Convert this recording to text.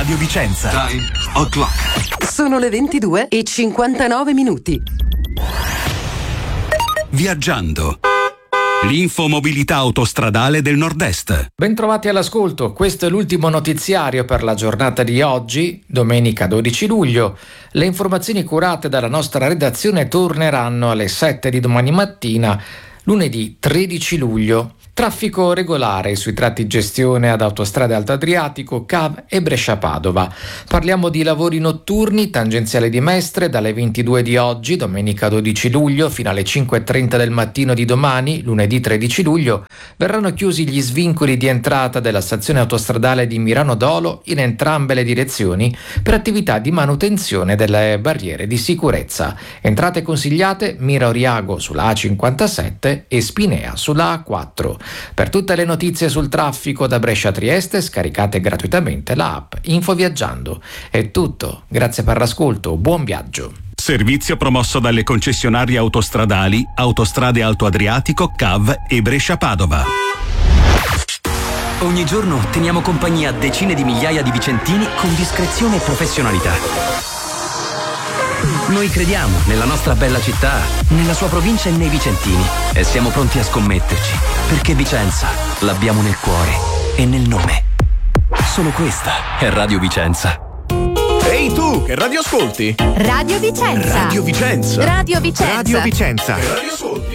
Radio Vicenza. Time o'clock. Sono le 22:59. Viaggiando. L'infomobilità autostradale del Nord-Est. Bentrovati all'ascolto, questo è l'ultimo notiziario per la giornata di oggi, domenica 12 luglio. Le informazioni curate dalla nostra redazione torneranno alle 7 di domani mattina, lunedì 13 luglio. Traffico regolare sui tratti gestione ad Autostrade Alto Adriatico, CAV e Brescia-Padova. Parliamo di lavori notturni, tangenziale di Mestre, dalle 22 di oggi, domenica 12 luglio, fino alle 5:30 del mattino di domani, lunedì 13 luglio, verranno chiusi gli svincoli di entrata della stazione autostradale di Mirano Dolo in entrambe le direzioni per attività di manutenzione delle barriere di sicurezza. Entrate consigliate Mira Oriago sulla A57 e Spinea sulla A4. Per tutte le notizie sul traffico da Brescia a Trieste scaricate gratuitamente la app Infoviaggiando. È tutto, grazie per l'ascolto, buon viaggio. Servizio promosso dalle concessionarie autostradali Autostrade Alto Adriatico, CAV e Brescia-Padova. Ogni giorno teniamo compagnia a decine di migliaia di vicentini con discrezione e professionalità. Noi crediamo nella nostra bella città, nella sua provincia e nei vicentini e siamo pronti a scommetterci, perché Vicenza l'abbiamo nel cuore e nel nome. Solo questa è Radio Vicenza. Ehi tu, che radio ascolti? Radio Vicenza. Radio Vicenza. Radio Vicenza. Radio Vicenza. Radio ascolti?